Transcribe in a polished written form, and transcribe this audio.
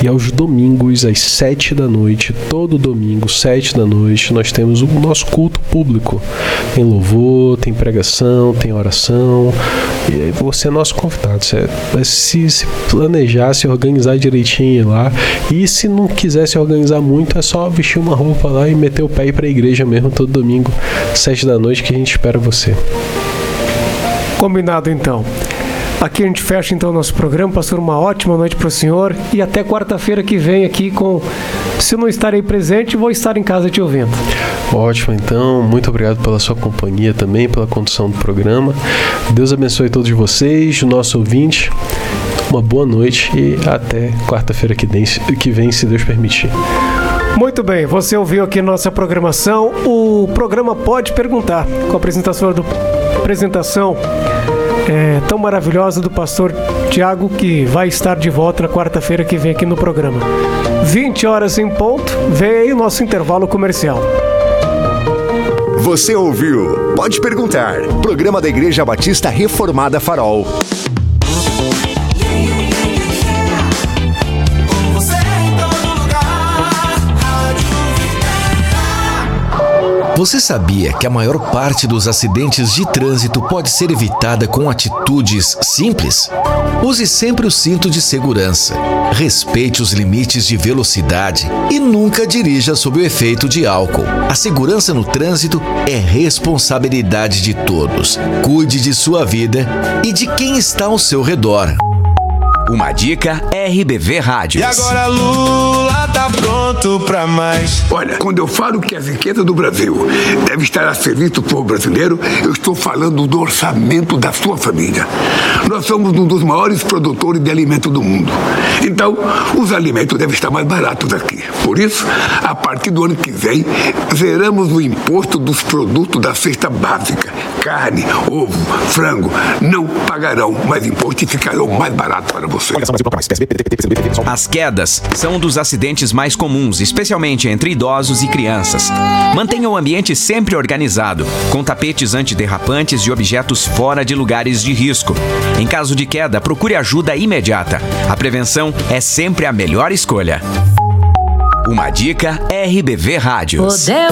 E aos domingos, às 7 da noite, todo domingo, 7 da noite, nós temos o nosso culto público. Tem louvor, tem pregação, tem oração. E aí você é nosso convidado. Você vai se planejar, se organizar direitinho lá. E se não quiser se organizar muito, é só vestir uma roupa lá e meter o pé e ir pra igreja mesmo todo domingo, 7 da noite, que a gente espera você. Combinado, então. Aqui a gente fecha então o nosso programa. Pastor, uma ótima noite para o senhor e até quarta-feira que vem aqui com... Se eu não estarei presente, vou estar em casa te ouvindo. Ótimo, então. Muito obrigado pela sua companhia também, pela condução do programa. Deus abençoe todos vocês, o nosso ouvinte. Uma boa noite e até quarta-feira que vem, se Deus permitir. Muito bem, você ouviu aqui nossa programação. O programa Pode Perguntar, com a apresentação tão maravilhosa do pastor Tiago, que vai estar de volta na quarta-feira que vem aqui no programa. 20 horas em ponto, vem aí o nosso intervalo comercial. Você ouviu Pode Perguntar, programa da Igreja Batista Reformada Farol. Você sabia que a maior parte dos acidentes de trânsito pode ser evitada com atitudes simples? Use sempre o cinto de segurança, respeite os limites de velocidade e nunca dirija sob o efeito de álcool. A segurança no trânsito é responsabilidade de todos. Cuide de sua vida e de quem está ao seu redor. Uma dica RBV Rádios. E agora Lula tá pronto pra mais. Olha, quando eu falo que a riqueza do Brasil deve estar a serviço do povo brasileiro, eu estou falando do orçamento da sua família. Nós somos um dos maiores produtores de alimento do mundo. Então, os alimentos devem estar mais baratos aqui. Por isso, a partir do ano que vem, zeramos o imposto dos produtos da cesta básica. Carne, ovo, frango, não pagarão mais imposto e ficarão mais baratos para você. As quedas são um dos acidentes mais comuns, especialmente entre idosos e crianças. Mantenha o ambiente sempre organizado, com tapetes antiderrapantes e objetos fora de lugares de risco. Em caso de queda, procure ajuda imediata. A prevenção é sempre a melhor escolha. Uma dica RBV Rádios.